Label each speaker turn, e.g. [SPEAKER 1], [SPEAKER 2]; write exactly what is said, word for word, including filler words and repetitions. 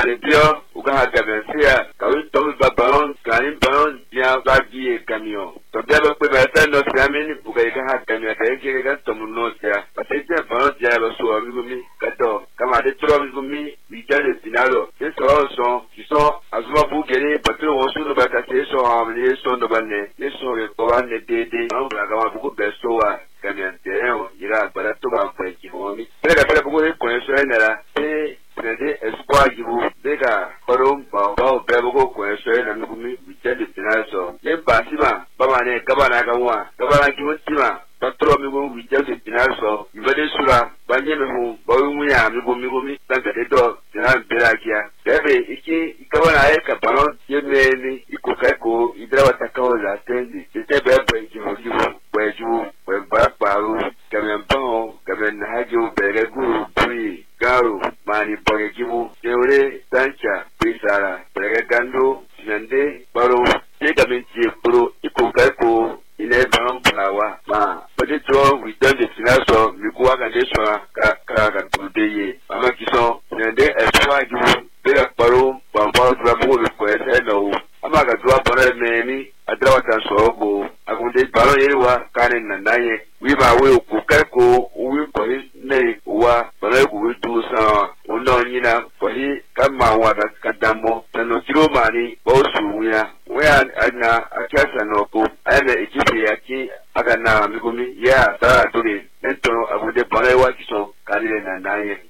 [SPEAKER 1] Bio, Uga Gabensia, Kawi Tom Babaron, Karim Baron, Dia Bagi Camion. To Debo Pebatan no Samini, Uga Camia, Tom Notia, but it's a Baron Java so with me, Cato, come at the trouble with me, we tell it Sinalo. This also, you saw as well Bugere, but you also about a case or a son of a name. This saw your Koran the day, I'm like a good best so Camian, Iraq, but I took out thank you for me. Let a people question that I say, Esquire, you bigger, Corum, Bao, Bebo, question, and we tell it Sinalo. Then Basima, Babane, Kabanagawa, Kabanaki, Patromigo, we just in also, Vadesura, Banyamu, Boumia, Mugumi, Santa Dedo, Sinan Pelagia, Debe, Iki, Kabana, Caparon, Yemeni, Ikukako, Idrawatakola, Tendi, the Tebe breaking of you, where you, where Baparu, Kamen Kamen Haju, Beregu, Pui, Garu, Mani Bogimu, Teore, Sancha, Pisara, Pregando, Sinande, Baro, Tegaminti, Puro, Ikukako, in a brown flower, ma. But it's all we done the financial, we go out and this one, Kaka, today, Amakiso, and then as far as you, Bella Paro, Bambal, Rabu, request, hello. Amaga drop on a many, a drought and sorrow. I would take Baroewa, Karin and Naye. We will Kukako, we will for his name, Wa, but I will do some, Unonina, for he, Kamawa, Kadamo, and no money, also we are. Where Adna, a Casanoko, and a Egyptiaki, Agana, Migumi, yeah, Sarah, Turi, and I would have Barawa, so, Karin and Naye.